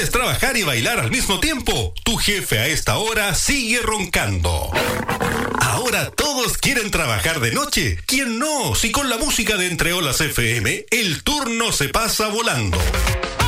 ¿Quieres trabajar y bailar al mismo tiempo? Tu jefe a esta hora sigue roncando. Ahora todos quieren trabajar de noche. ¿Quién no? Si con la música de Entre Olas FM, el turno se pasa volando.